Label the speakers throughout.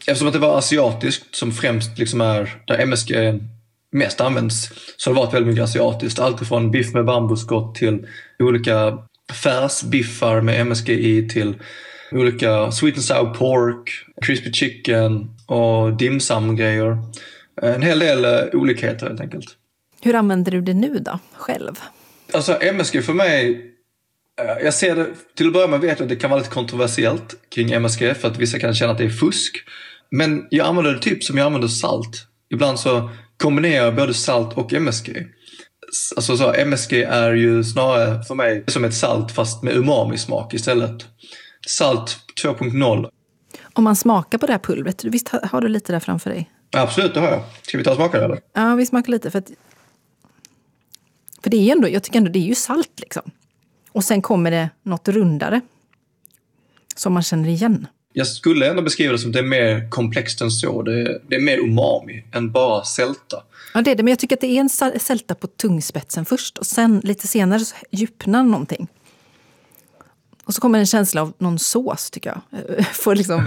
Speaker 1: eftersom att det var asiatiskt som främst liksom är där MSG mest används, så har det varit väldigt mycket asiatiskt. Allt ifrån biff med bambuskott till olika färsbiffar med MSG i till olika sweet and sour pork, crispy chicken och dim sum-grejer. En hel del olikheter helt enkelt.
Speaker 2: Hur använder du det nu då, själv?
Speaker 1: Alltså MSG för mig, jag ser det, till att börja med vet jag att det kan vara lite kontroversiellt kring MSG för att vissa kan känna att det är fusk. Men jag använder det typ som jag använder salt. Ibland så kombinerar jag både salt och MSG. Alltså så, MSG är ju snarare för mig som ett salt fast med umami-smak istället. Salt 2.0.
Speaker 2: Om man smakar på det här pulvret, visst har du lite där framför dig?
Speaker 1: Absolut, det har jag. Ska vi ta och smaka det eller?
Speaker 2: Ja, vi smakar lite för det är ju ändå, jag tycker ändå det är ju salt liksom. Och sen kommer det något rundare som man känner igen. Jag
Speaker 1: skulle ändå beskriva det som att det är mer komplext än så. Det är mer umami än bara sälta.
Speaker 2: Ja, det är det. Men jag tycker att det är en sälta på tungspetsen först. Och sen lite senare så djupnar någonting. Och så kommer en känsla av någon sås, tycker jag. Får liksom...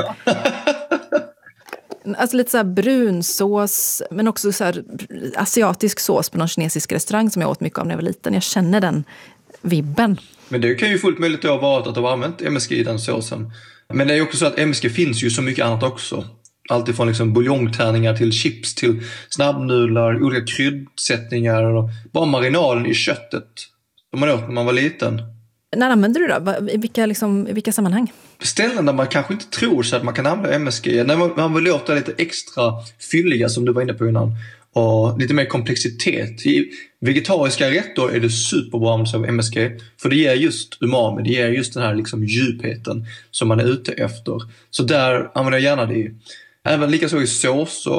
Speaker 2: Alltså lite så här brunsås, men också så här asiatisk sås på någon kinesisk restaurang som jag åt mycket av när jag var liten. Jag känner den vibben.
Speaker 1: Men det kan ju fullt möjligt att vara att de har använt MSG i den såsen. Men det är ju också så att MSG finns ju så mycket annat också. Allt ifrån liksom buljongtärningar till chips till snabbnudlar, olika kryddsättningar och bara marinaden i köttet som man åt när man var liten.
Speaker 2: När använder du då? I vilka sammanhang?
Speaker 1: Ställen där man kanske inte tror sig att man kan använda MSG. När man vill låta lite extra fylliga som du var inne på innan. Och lite mer komplexitet. I vegetariska rätter är det superbra med MSG. För det ger just umami, det ger just den här liksom djupheten som man är ute efter. Så där använder jag gärna det. Även likaså i såser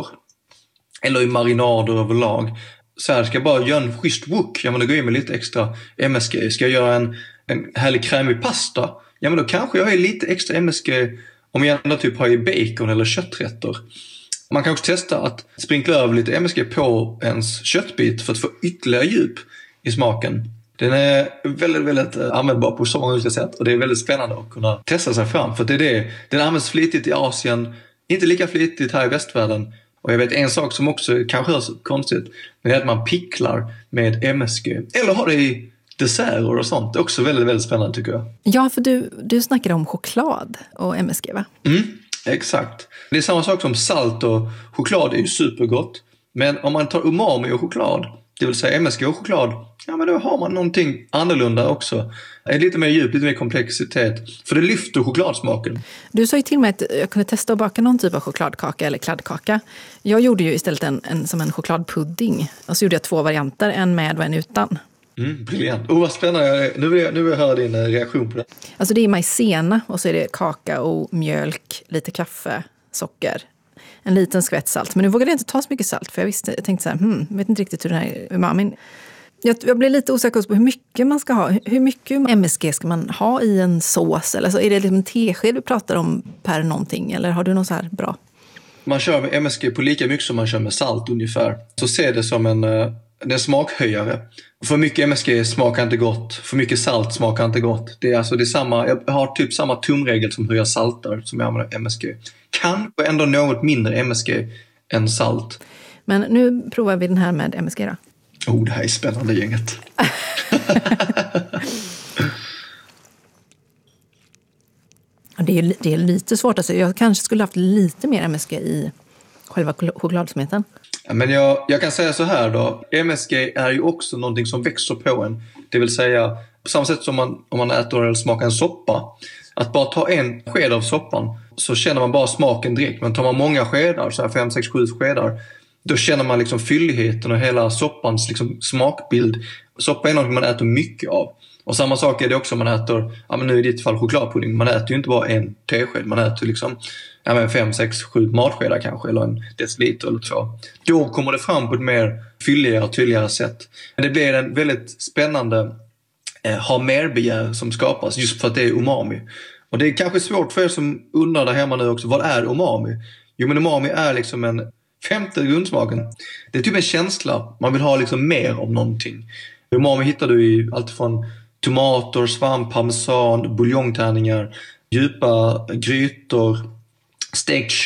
Speaker 1: eller i marinader överlag. Så här, ska jag bara göra en schysst wok, ja men då går jag in med lite extra MSG. Ska jag göra en härlig krämig pasta, ja men då kanske jag har lite extra MSG om jag ändå typ har i bacon eller kötträtter. Man kan också testa att sprinkla över lite MSG på ens köttbit för att få ytterligare djup i smaken. Den är väldigt, väldigt användbar på så många olika sätt och det är väldigt spännande att kunna testa sig fram. För det är det. Den används flitigt i Asien, inte lika flitigt här i västvärlden. Och jag vet en sak som också kanske är så konstigt, men det är att man picklar med MSG. Eller har det i desserter och sånt. Det är också väldigt, väldigt spännande tycker jag.
Speaker 2: Ja, för du snackade om choklad och MSG, va?
Speaker 1: Exakt. Det är samma sak som salt och choklad är ju supergott. Men om man tar umami och choklad, det vill säga MSG och choklad, ja men då har man någonting annorlunda också. Lite mer djup, lite mer komplexitet. För det lyfter chokladsmaken. Du
Speaker 2: sa ju till mig att jag kunde testa att baka någon typ av chokladkaka eller kladdkaka. Jag gjorde ju istället som en chokladpudding. Och så gjorde jag 2 varianter, en med och en utan.
Speaker 1: Briljant. Vad spännande. Nu vill jag höra din reaktion på det.
Speaker 2: Alltså det är majsena och så är det kakao, mjölk, lite kaffe, socker. En liten skvätt salt. Men nu vågade jag inte ta så mycket salt för jag tänkte så här, vet inte riktigt hur den här umamin. Jag blir lite osäker på hur mycket man ska ha. Hur mycket MSG ska man ha i en sås? Eller så är det liksom en tesked vi pratar om per någonting? Eller har du något så här bra?
Speaker 1: Man kör med MSG på lika mycket som man kör med salt ungefär. Så ser det som en smakhöjare. För mycket MSG smakar inte gott. För mycket salt smakar inte gott. Det är samma, jag har typ samma tumregel som hur jag saltar som jag använder MSG. Kanske ändå något mindre MSG än salt.
Speaker 2: Men nu provar vi den här med MSG då.
Speaker 1: Det här är spännande gänget.
Speaker 2: Det är lite svårt. Alltså. Jag kanske skulle haft lite mer MSG i själva chokladsmeten.
Speaker 1: Men jag kan säga så här då. MSG är ju också någonting som växer på en. Det vill säga, på samma sätt som om man äter eller smakar en soppa. Att bara ta en sked av soppan så känner man bara smaken direkt. Men tar man många skedar, så här 5, 6, 7 skedar, då känner man liksom fylligheten och hela soppans liksom smakbild. Soppa är något man äter mycket av. Och samma sak är det också om man äter, men nu i ditt fall chokladpudding. Man äter ju inte bara en tesked, man äter liksom 5, 6, 7 matskedar kanske, eller en deciliter eller 2. Då kommer det fram på ett mer fylligare och tydligare sätt. Men det blir en väldigt spännande ha mer begär som skapas just för att det är umami. Och det är kanske svårt för er som undrar där hemma nu också, vad är umami? Jo, men umami är liksom en femte grundsmaken. Det är typ en känsla, man vill ha liksom mer av någonting. Umami hittar du i allt från tomater, svamp, parmesan, buljongtärningar, djupa grytor, stekt